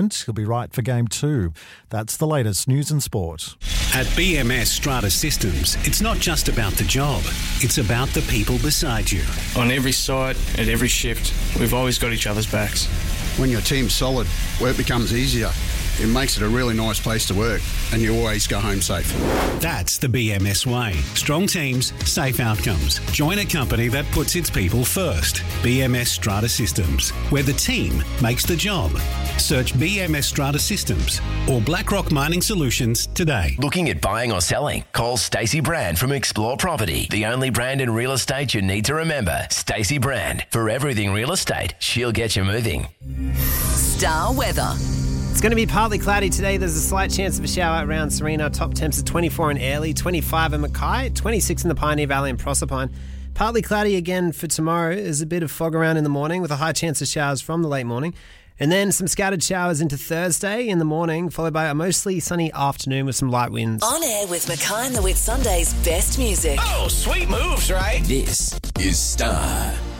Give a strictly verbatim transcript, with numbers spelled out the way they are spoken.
He'll be right for game two. That's the latest news and sport. At B M S Strata Systems, it's not just about the job, it's about the people beside you. On every site, at every shift, we've always got each other's backs. When your team's solid, work becomes easier. It makes it a really nice place to work, and you always go home safe. That's the B M S way. Strong teams, safe outcomes. Join a company that puts its people first. B M S Strata Systems, where the team makes the job. Search B M S Strata Systems or BlackRock Mining Solutions today. Looking at buying or selling? Call Stacey Brand from Explore Property. The only brand in real estate you need to remember. Stacey Brand. For everything real estate, she'll get you moving. Star weather. It's going to be partly cloudy today. There's a slight chance of a shower around Serena. Top temps are twenty-four in Airlie, twenty-five in Mackay, twenty-six in the Pioneer Valley and Proserpine. Partly cloudy again for tomorrow. There's a bit of fog around in the morning with a high chance of showers from the late morning. And then some scattered showers into Thursday in the morning, followed by a mostly sunny afternoon with some light winds. On air with Mackay and the Whit Sunday's best music. Oh, sweet moves, right? This is Star.